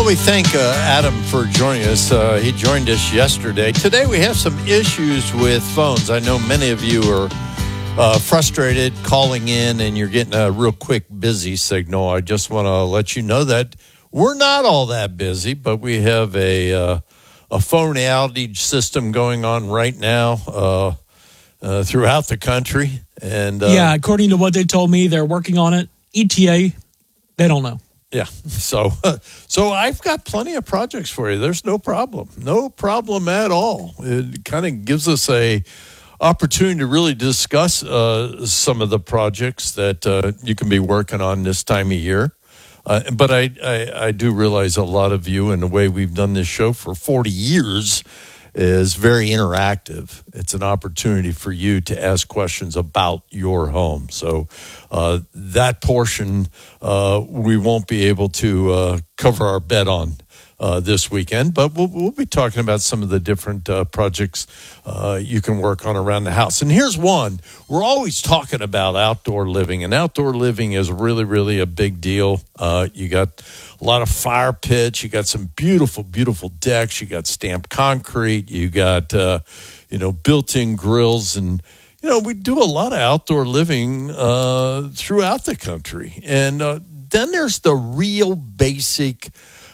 Well, we thank Adam for joining us. He joined us yesterday. Today we have some issues with phones. I know many of you are frustrated calling in and you're getting a real quick busy signal. I just want to let you know that we're not all that busy, but we have a phone outage system going on right now throughout the country. And according to what they told me, they're working on it. ETA, they don't know. Yeah, so I've got plenty of projects for you. There's no problem at all. It kind of gives us a opportunity to really discuss some of the projects that you can be working on this time of year. But I do realize a lot of you, and the way we've done this show for 40 years, is very interactive. It's an opportunity for you to ask questions about your home. So that portion we won't be able to cover our bet on this weekend, but we'll be talking about some of the different projects you can work on around the house. And here's one. We're always talking about outdoor living, and outdoor living is really, really a big deal. You got a lot of fire pits. You got some beautiful, beautiful decks. You got stamped concrete. You got, built-in grills. And, we do a lot of outdoor living throughout the country. And then there's the real basic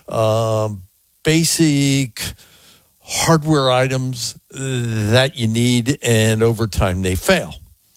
hardware items that you need, and over time they fail.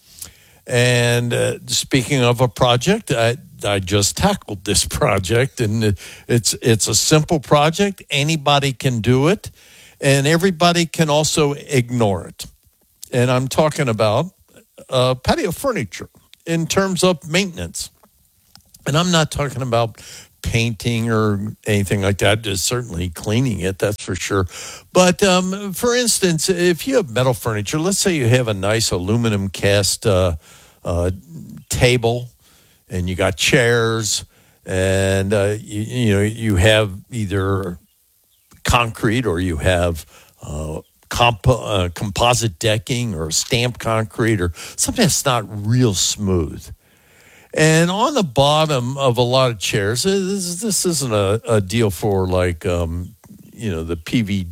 And speaking of a project, I just tackled this project, and it's a simple project. Anybody can do it, and everybody can also ignore it. And I'm talking about patio furniture in terms of maintenance. And I'm not talking about painting or anything like that. Just certainly cleaning it, that's for sure. But for instance, if you have metal furniture, let's say you have a nice aluminum cast table, and you got chairs, and you have either concrete or you have composite decking or stamped concrete or something that's not real smooth. And on the bottom of a lot of chairs, this isn't a deal for like, the PVC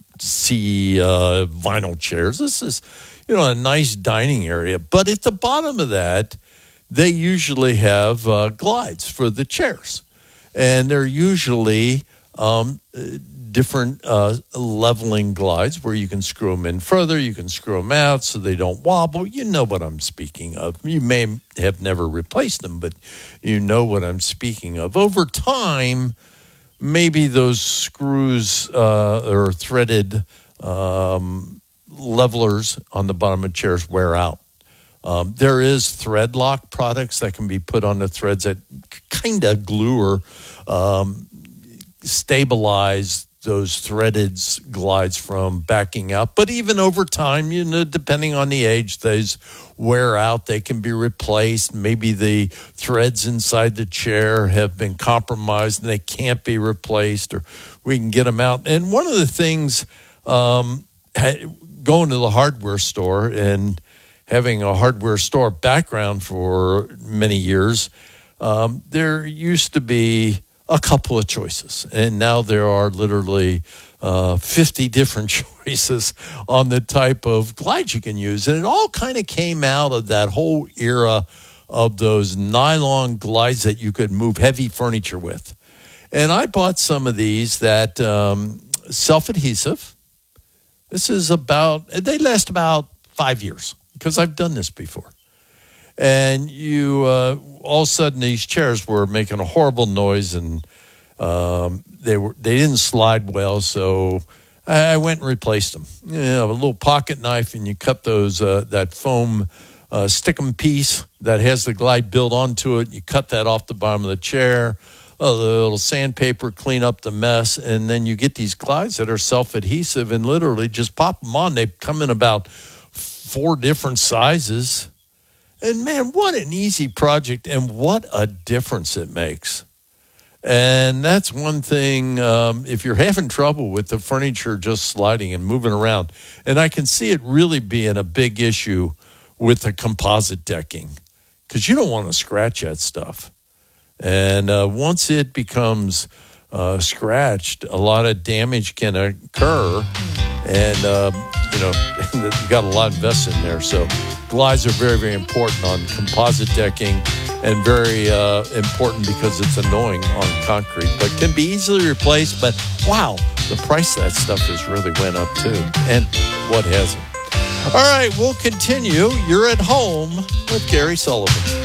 vinyl chairs. This is, a nice dining area. But at the bottom of that, they usually have glides for the chairs. And they're usually different leveling glides where you can screw them in further, you can screw them out so they don't wobble. You know what I'm speaking of. You may have never replaced them, but you know what I'm speaking of. Over time, maybe those screws or threaded levelers on the bottom of chairs wear out. There is thread lock products that can be put on the threads that kind of glue or stabilize those threaded glides from backing out. But even over time, depending on the age, those wear out. They can be replaced. Maybe the threads inside the chair have been compromised and they can't be replaced, or we can get them out. And one of the things, going to the hardware store and having a hardware store background for many years, there used to be a couple of choices, and now there are literally 50 different choices on the type of glides you can use. And it all kind of came out of that whole era of those nylon glides that you could move heavy furniture with. And I bought some of these that self-adhesive. They last about 5 years because I've done this before. And you, all of a sudden, these chairs were making a horrible noise, and they didn't slide well. So I went and replaced them. A little pocket knife, and you cut those that foam stickum piece that has the glide built onto it. You cut that off the bottom of the chair. A little sandpaper, clean up the mess, and then you get these glides that are self-adhesive, and literally just pop them on. They come in about 4 different sizes. And man, what an easy project, and what a difference it makes. And that's one thing, if you're having trouble with the furniture just sliding and moving around, and I can see it really being a big issue with the composite decking, because you don't want to scratch that stuff. And once it becomes scratched, a lot of damage can occur. And, you got a lot invested in there. So glides are very, very important on composite decking and very important because it's annoying on concrete, but can be easily replaced. But, wow, the price of that stuff has really went up, too. And what hasn't? All right, we'll continue. You're at home with Gary Sullivan.